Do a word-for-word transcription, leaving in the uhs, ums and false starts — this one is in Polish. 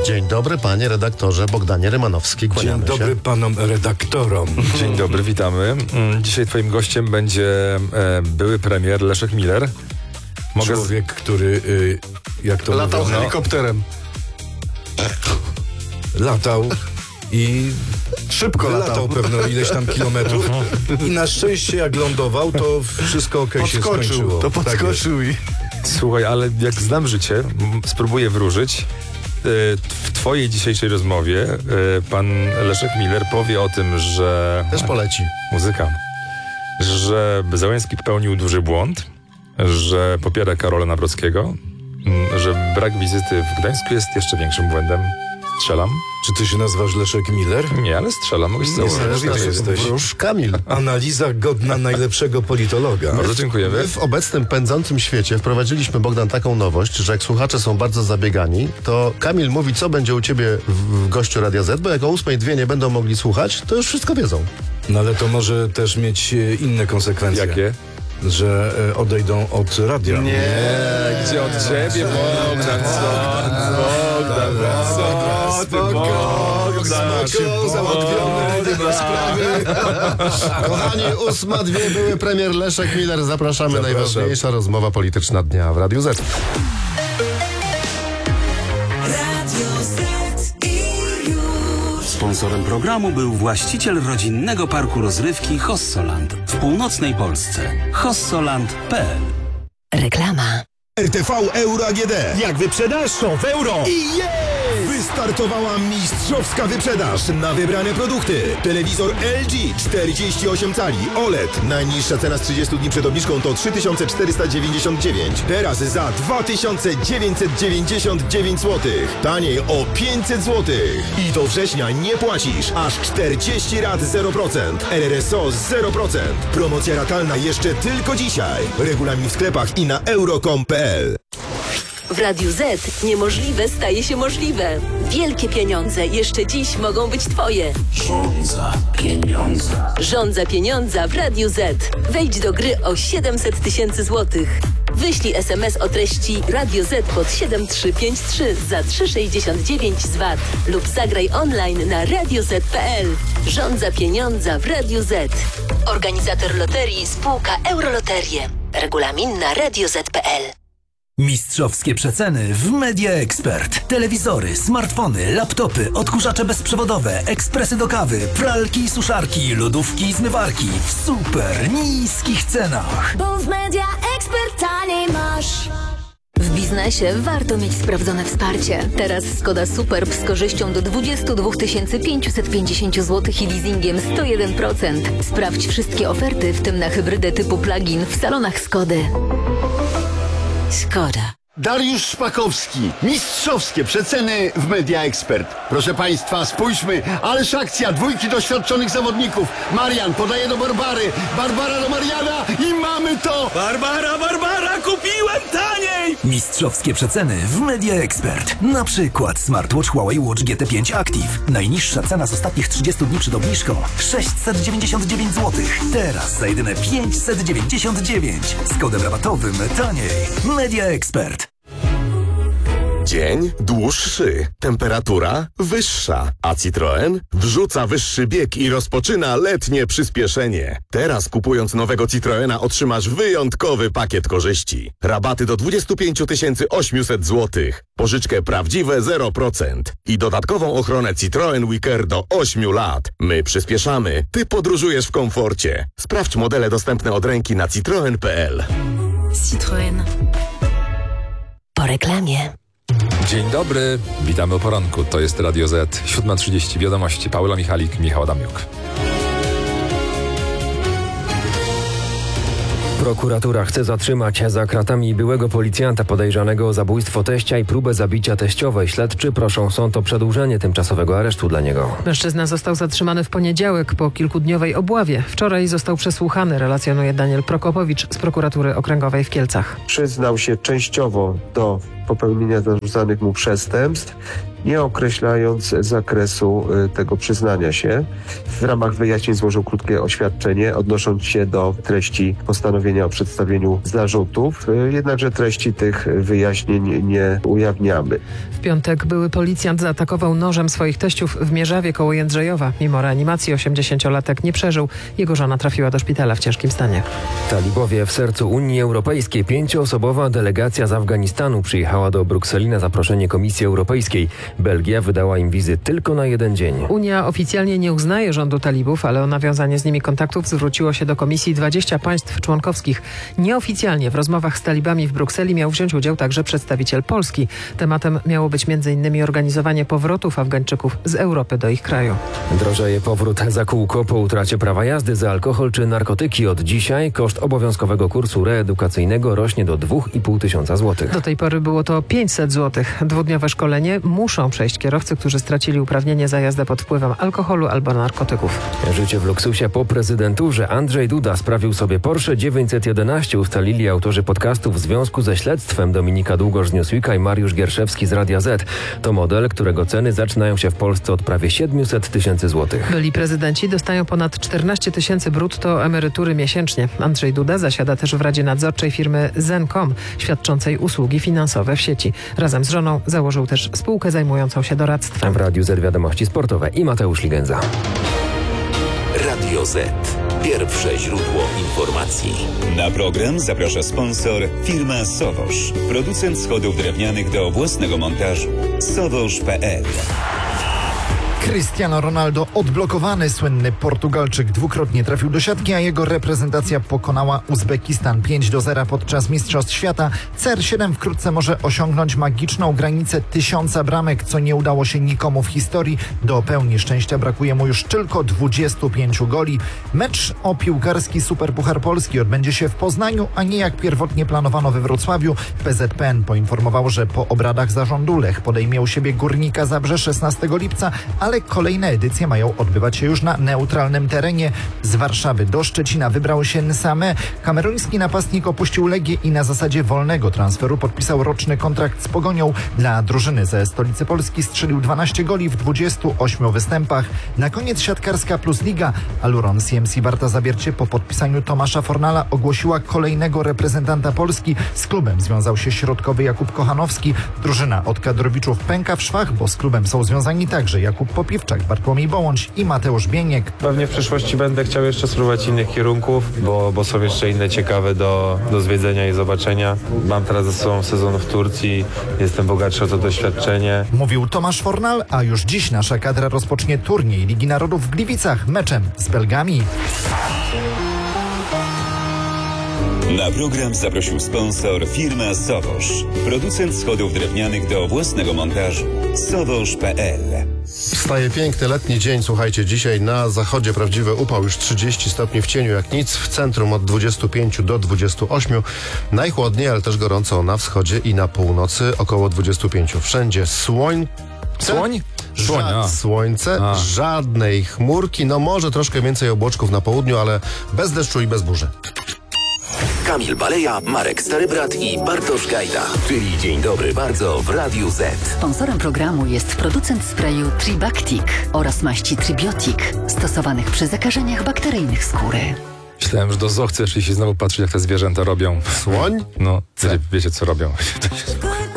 Dzień dobry, panie redaktorze Bogdanie Rymanowski. Kłaniamy Dzień dobry się. panom redaktorom. Dzień dobry, witamy. Dzisiaj twoim gościem będzie e, były premier Leszek Miller. Mogę Człowiek, z... który, y, jak to latał mówią, helikopterem. No, latał i szybko latał pewno ileś tam kilometrów. I na szczęście jak lądował, to wszystko okej okay się skończyło. To podskoczył i... Słuchaj, ale jak znam życie, m- spróbuję wróżyć. W twojej dzisiejszej rozmowie pan Leszek Miller powie o tym, że... Też poleci. Muzyka. Że Załęski popełnił duży błąd, że popiera Karola Nawrockiego, że brak wizyty w Gdańsku jest jeszcze większym błędem. Strzelam. Czy ty się nazywasz Leszek Miller? Nie, ale strzelam, mogę się założyć. Nie, jesteś. Wróż Kamil. Analiza godna najlepszego politologa. Bardzo dziękujemy. My w obecnym pędzącym świecie wprowadziliśmy, Bogdan, taką nowość, że jak słuchacze są bardzo zabiegani, to Kamil mówi, co będzie u ciebie w gościu Radia Z, bo jak o ósmej dwie nie będą mogli słuchać, to już wszystko wiedzą. No ale to może też mieć inne konsekwencje. Jakie? Że e, odejdą od radia. Nie, gdzie od ciebie, Bogdan, co? Bogdan, co? Bogdan, załatwione sprawy. Kochani, ósma dwie, były premier Leszek Miller. Zapraszamy. Zapraszam. Najważniejsza rozmowa polityczna dnia w Radiu Z. Sponsorem programu był właściciel rodzinnego parku rozrywki Hossoland w północnej Polsce. hossoland kropka p l. Reklama. R T V Euro A G D. Jak wyprzedaż, są w euro. I jest! Wystartowała mistrzowska wyprzedaż na wybrane produkty. Telewizor L G czterdzieści osiem cali O L E D. Najniższa cena z trzydziestu dni przed obniżką to trzy tysiące czterysta dziewięćdziesiąt dziewięć. Teraz za dwa tysiące dziewięćset dziewięćdziesiąt dziewięć złotych. Taniej o pięćset złotych. I do września nie płacisz. Aż czterdzieści rat zero procent. R R S O zero procent. Promocja ratalna jeszcze tylko dzisiaj. Regulamin w sklepach i na euro kropka com kropka p l. W Radiu Z niemożliwe staje się możliwe. Wielkie pieniądze jeszcze dziś mogą być twoje. Żądza pieniądza. Żądza pieniądza w Radiu Z. Wejdź do gry o siedemset tysięcy złotych. Wyślij es em es o treści Radio Z pod siedem trzy pięć trzy za trzy sześćdziesiąt dziewięć z V A T lub zagraj online na radio z kropka p l. Żądza pieniądza w Radiu Z. Organizator loterii spółka Euroloterie. Regulamin na radio z kropka p l. Mistrzowskie przeceny w Media Expert. Telewizory, smartfony, laptopy, odkurzacze bezprzewodowe, ekspresy do kawy, pralki i suszarki, lodówki i zmywarki w super niskich cenach. Bo w Media Expert taniej masz. W biznesie warto mieć sprawdzone wsparcie. Teraz Skoda Superb z korzyścią do dwadzieścia dwa tysiące pięćset pięćdziesiąt złotych i leasingiem sto jeden procent. Sprawdź wszystkie oferty, w tym na hybrydę typu plug-in w salonach Skody. Skoda. Dariusz Szpakowski. Mistrzowskie przeceny w Media Expert. Proszę Państwa, spójrzmy, ależ akcja dwójki doświadczonych zawodników. Marian podaje do Barbary, Barbara do Mariana i mamy to! Barbara, Barbara, kupiłem taniej! Mistrzowskie przeceny w Media Expert. Na przykład smartwatch Huawei Watch G T pięć Active. Najniższa cena z ostatnich trzydziestu dni przed obniżką sześćset dziewięćdziesiąt dziewięć złotych. Teraz za jedyne pięćset dziewięćdziesiąt dziewięć. Z kodem rabatowym taniej. Media Expert. Dzień dłuższy, temperatura wyższa, a Citroen wrzuca wyższy bieg i rozpoczyna letnie przyspieszenie. Teraz kupując nowego Citroena otrzymasz wyjątkowy pakiet korzyści. Rabaty do dwadzieścia pięć tysięcy osiemset złotych, pożyczkę prawdziwe zero procent i dodatkową ochronę Citroen Wicker do ośmiu lat. My przyspieszamy, ty podróżujesz w komforcie. Sprawdź modele dostępne od ręki na citroen kropka p l. Citroen. Po reklamie. Dzień dobry, witamy o poranku. To jest Radio Z, siódma trzydzieści, wiadomości. Paula Michalik, Michał Adamiuk. Prokuratura chce zatrzymać za kratami byłego policjanta podejrzanego o zabójstwo teścia i próbę zabicia teściowej. Śledczy proszą sąd o przedłużenie tymczasowego aresztu dla niego. Mężczyzna został zatrzymany w poniedziałek po kilkudniowej obławie. Wczoraj został przesłuchany, relacjonuje Daniel Prokopowicz z prokuratury okręgowej w Kielcach. Przyznał się częściowo do popełnienia zarzucanych mu przestępstw, nie określając zakresu tego przyznania się. W ramach wyjaśnień złożył krótkie oświadczenie, odnosząc się do treści postanowienia o przedstawieniu zarzutów, jednakże treści tych wyjaśnień nie ujawniamy. W piątek były policjant zaatakował nożem swoich teściów w Mierzawie koło Jędrzejowa. Mimo reanimacji osiemdziesięciolatek nie przeżył. Jego żona trafiła do szpitala w ciężkim stanie. Talibowie w sercu Unii Europejskiej. Pięcioosobowa delegacja z Afganistanu przyjechała do Brukseli na zaproszenie Komisji Europejskiej. Belgia wydała im wizy tylko na jeden dzień. Unia oficjalnie nie uznaje rządu talibów, ale o nawiązanie z nimi kontaktów zwróciło się do Komisji dwadzieścia państw członkowskich. Nieoficjalnie w rozmowach z talibami w Brukseli miał wziąć udział także przedstawiciel Polski. Tematem miało być między innymi organizowanie powrotów Afgańczyków z Europy do ich kraju. Drożeje powrót za kółko po utracie prawa jazdy za alkohol czy narkotyki. Od dzisiaj koszt obowiązkowego kursu reedukacyjnego rośnie do dwa i pół tysiąca złotych. Do tej pory było to pięćset złotych. Dwudniowe szkolenie muszą przejść kierowcy, którzy stracili uprawnienie za jazdę pod wpływem alkoholu albo narkotyków. Życie w luksusie po prezydenturze. Andrzej Duda sprawił sobie Porsche dziewięćset jedenaście, ustalili autorzy podcastu w związku ze śledztwem. Dominika Długosz z Newsweeka i Mariusz Gierszewski z Radia Z. To model, którego ceny zaczynają się w Polsce od prawie siedemset tysięcy złotych. Byli prezydenci dostają ponad czternaście tysięcy brutto emerytury miesięcznie. Andrzej Duda zasiada też w Radzie Nadzorczej firmy Zen kropka com, świadczącej usługi finansowe w sieci. Razem z żoną założył też spółkę zajmującą się doradztwem. W Radiu Z wiadomości sportowe i Mateusz Ligenza. Radio Z. Pierwsze źródło informacji. Na program zaprasza sponsor firma Sowosz. Producent schodów drewnianych do własnego montażu. sowosz kropka pe el. Cristiano Ronaldo odblokowany. Słynny Portugalczyk dwukrotnie trafił do siatki, a jego reprezentacja pokonała Uzbekistan pięć do zera podczas Mistrzostw Świata. C R siedem wkrótce może osiągnąć magiczną granicę tysiąca bramek, co nie udało się nikomu w historii. Do pełni szczęścia brakuje mu już tylko dwudziestu pięciu goli. Mecz o piłkarski Superpuchar Polski odbędzie się w Poznaniu, a nie jak pierwotnie planowano we Wrocławiu. P Z P N poinformował, że po obradach zarządu Lech podejmie u siebie Górnika Zabrze szesnastego lipca, ale kolejne edycje mają odbywać się już na neutralnym terenie. Z Warszawy do Szczecina wybrał się Nsame. Kameruński napastnik opuścił Legię i na zasadzie wolnego transferu podpisał roczny kontrakt z Pogonią. Dla drużyny ze stolicy Polski strzelił dwanaście goli w dwudziestu ośmiu występach. Na koniec siatkarska plus liga. Aluron C M C Warta Zabiercie po podpisaniu Tomasza Fornala ogłosiła kolejnego reprezentanta Polski. Z klubem związał się środkowy Jakub Kochanowski. Drużyna od kadrowiczów pęka w szwach, bo z klubem są związani także Jakub Popiwczak, Bartłomiej Bołądź i Mateusz Bieniek. Pewnie w przyszłości będę chciał jeszcze spróbować innych kierunków, bo, bo są jeszcze inne ciekawe do, do zwiedzenia i zobaczenia. Mam teraz ze sobą sezon w Turcji, jestem bogatszy o to doświadczenie. Mówił Tomasz Fornal, a już dziś nasza kadra rozpocznie turniej Ligi Narodów w Gliwicach meczem z Belgami. Na program zaprosił sponsor firma Sowosz. Producent schodów drewnianych do własnego montażu. sowosz kropka pe el. Wstaje piękny letni dzień. Słuchajcie, dzisiaj na zachodzie prawdziwy upał, już trzydzieści stopni w cieniu jak nic, w centrum od dwudziestu pięciu do dwudziestu ośmiu. Najchłodniej, ale też gorąco na wschodzie i na północy, około dwudziestu pięciu. Wszędzie słoń... Słoń? Słoń, a. Słońce, a. żadnej chmurki, no może troszkę więcej obłoczków na południu, ale bez deszczu i bez burzy. Kamil Baleja, Marek Starybrat i Bartosz Gajda. Czyli Dzień Dobry Bardzo w Radiu Z. Sponsorem programu jest producent sprayu Tribactic oraz maści Tribiotic, stosowanych przy zakażeniach bakteryjnych skóry. Myślałem, że do zoo chcesz i się znowu patrzeć, jak te zwierzęta robią. Słoń? No, wiecie, wiecie co robią.